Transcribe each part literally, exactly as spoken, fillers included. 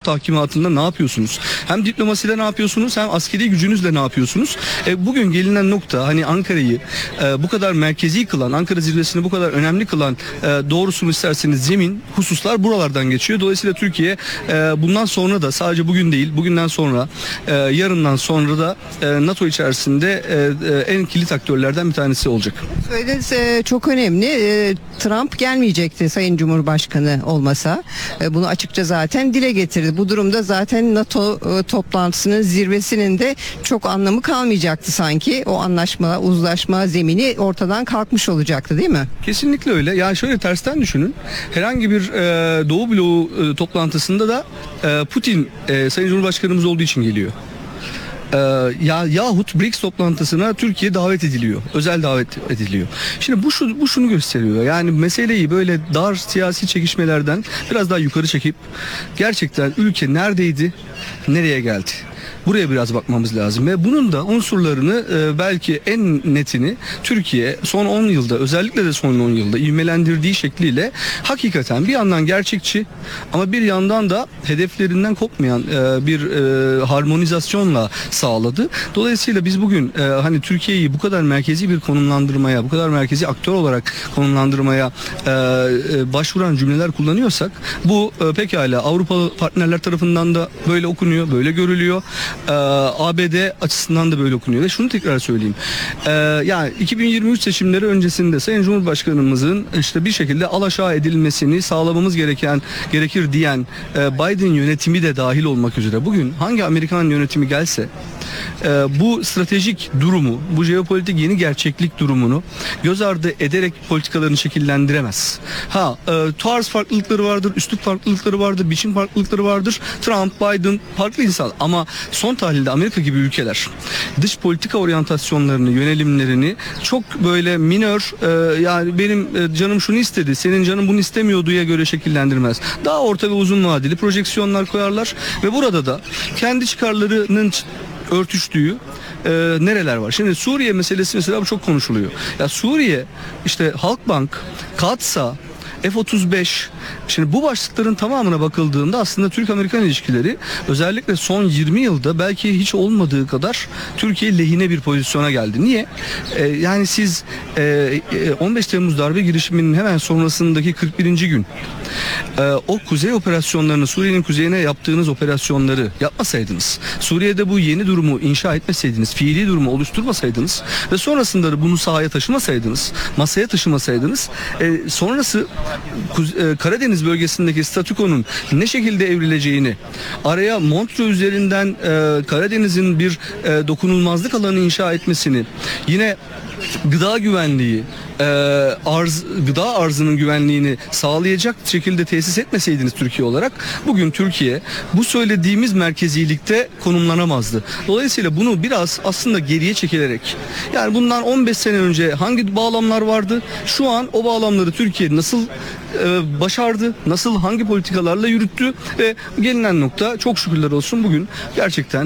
tahkimatında ne yapıyorsunuz? Hem diplomaside ne yapıyorsunuz, hem askeri gücünüzle ne yapıyorsunuz? E, bugün gelinen nokta, hani Ankara'yı e, bu kadar merkezi kılan, Ankara zirvesini bu kadar önemli kılan, e, doğrusunu isterseniz zemin, hususlar buralardan geçiyor. Dolayısıyla Türkiye e, bundan sonra da, sadece bugün değil, bugünden sonra, e, yarından sonra da e, NATO içerisinde e, e, en kilit aktörlerden bir tanesi olacak. Söylediğiniz e, çok önemli. E, Trump gelmeyecekti Sayın Cumhurbaşkanı olmasa. E, bunu açıkça zaten dile getirdi. Bu durumda zaten NATO e, toplantısının, zirvesinin de çok anlamı kalmayacaktı sanki. O anlaşma, uzlaşma zemini ortadan kalkmış olacaktı, değil mi? Kesinlikle öyle. Yani şöyle tersten düşünün. Herhangi bir e, Doğu bloğu e, toplantısında da e, Putin e, Sayın Cumhurbaşkanımız olduğu için geliyor. Ee, ya yahut B R I C S toplantısına Türkiye davet ediliyor. Özel davet ediliyor. Şimdi bu şu, bu şunu gösteriyor. Yani meseleyi böyle dar siyasi çekişmelerden biraz daha yukarı çekip gerçekten ülke neredeydi, nereye geldi? Buraya biraz bakmamız lazım ve bunun da unsurlarını e, belki en netini Türkiye son on yılda, özellikle de son on yılda ivmelendirdiği şekliyle hakikaten bir yandan gerçekçi ama bir yandan da hedeflerinden kopmayan e, bir e, harmonizasyonla sağladı. Dolayısıyla biz bugün e, hani Türkiye'yi bu kadar merkezi bir konumlandırmaya, bu kadar merkezi aktör olarak konumlandırmaya e, e, başvuran cümleler kullanıyorsak bu e, pekala Avrupalı partnerler tarafından da böyle okunuyor, böyle görülüyor. Ee, A B D açısından da böyle okunuyor ve şunu tekrar söyleyeyim. Ee, yani iki bin yirmi üç seçimleri öncesinde Sayın Cumhurbaşkanımızın işte bir şekilde alaşağı edilmesini sağlamamız gereken gerekir diyen e, Biden yönetimi de dahil olmak üzere bugün hangi Amerikan yönetimi gelse e, bu stratejik durumu, bu jeopolitik yeni gerçeklik durumunu göz ardı ederek politikalarını şekillendiremez. Ha, e, tarz farklılıkları vardır, üslup farklılıkları vardır, biçim farklılıkları vardır. Trump, Biden farklı insan ama son tahlilde Amerika gibi ülkeler dış politika oryantasyonlarını, yönelimlerini çok böyle minör, e, yani benim e, canım şunu istedi, senin canın bunu istemiyorduya göre şekillendirmez. Daha orta ve uzun vadeli projeksiyonlar koyarlar ve burada da kendi çıkarlarının örtüştüğü e, nereler var? Şimdi Suriye meselesi mesela çok konuşuluyor. Ya Suriye, işte Halkbank, Katsa, F otuz beş, şimdi bu başlıkların tamamına bakıldığında aslında Türk-Amerikan ilişkileri özellikle son yirmi yılda belki hiç olmadığı kadar Türkiye lehine bir pozisyona geldi. Niye? Ee, yani siz e, on beş Temmuz darbe girişiminin hemen sonrasındaki kırk birinci gün e, o kuzey operasyonlarını, Suriye'nin kuzeyine yaptığınız operasyonları yapmasaydınız, Suriye'de bu yeni durumu inşa etmeseydiniz, fiili durumu oluşturmasaydınız ve sonrasında da bunu sahaya taşımasaydınız, masaya taşımasaydınız, e, sonrası Kuz- e, Karadeniz bölgesindeki statükonun ne şekilde evrileceğini, araya Montreux üzerinden e, Karadeniz'in bir e, dokunulmazlık alanı inşa etmesini, yine gıda güvenliği, e, arz, gıda arzının güvenliğini sağlayacak şekilde tesis etmeseydiniz Türkiye olarak, bugün Türkiye bu söylediğimiz merkezilikte konumlanamazdı. Dolayısıyla bunu biraz aslında geriye çekilerek, yani bundan on beş sene önce hangi bağlamlar vardı, şu an o bağlamları Türkiye nasıl e, başardı, nasıl hangi politikalarla yürüttü ve gelinen nokta, çok şükürler olsun, bugün gerçekten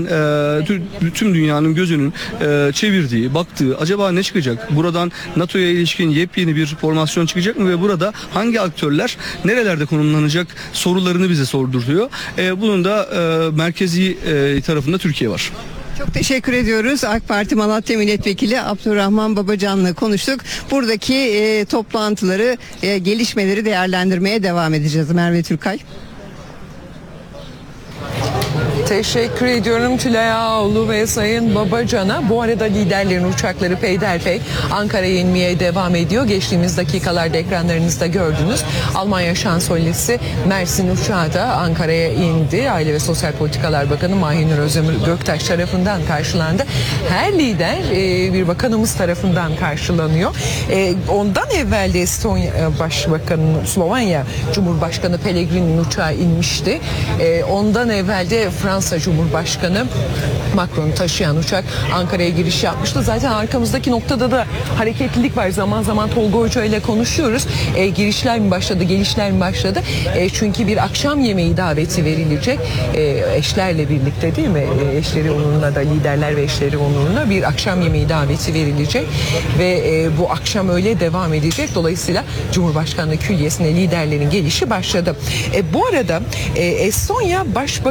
e, tüm dünyanın gözünün e, çevirdiği, baktığı, acaba ne çıkacak? Buradan NATO'ya ilişkin yepyeni bir formasyon çıkacak mı ve burada hangi aktörler nerelerde konumlanacak sorularını bize sordurtuyor. E, bunun da e, merkezi e, tarafında Türkiye var. Çok teşekkür ediyoruz. AK Parti Malatya Milletvekili Abdurrahman Babacan'la konuştuk. Buradaki e, toplantıları, e, gelişmeleri değerlendirmeye devam edeceğiz. Merve Türkay. Teşekkür ediyorum Tülay Ağoğlu ve Sayın Babacan'a. Bu arada liderlerin uçakları peyderpey Ankara'ya inmeye devam ediyor. Geçtiğimiz dakikalarda ekranlarınızda gördünüz. Almanya Şansölyesi Mersin uçağı da Ankara'ya indi. Aile ve Sosyal Politikalar Bakanı Mahinur Özdemir Göktaş tarafından karşılandı. Her lider e, bir bakanımız tarafından karşılanıyor. E, ondan evvel de Estonya Başbakanı, Slovenya Cumhurbaşkanı Pellegrini'nin uçağı inmişti. E, ondan evvel de Fransa Cumhurbaşkanı Macron'u taşıyan uçak Ankara'ya giriş yapmıştı. Zaten arkamızdaki noktada da hareketlilik var. Zaman zaman Tolga Hoca ile konuşuyoruz. E, girişler mi başladı, gelişler mi başladı? E, çünkü bir akşam yemeği daveti verilecek. E, eşlerle birlikte, değil mi? E, eşleri onunla da, liderler ve eşleri onunla bir akşam yemeği daveti verilecek. Ve e, bu akşam öyle devam edecek. Dolayısıyla Cumhurbaşkanlığı Külliyesi'ne liderlerin gelişi başladı. E, bu arada e, Estonya Başbakanı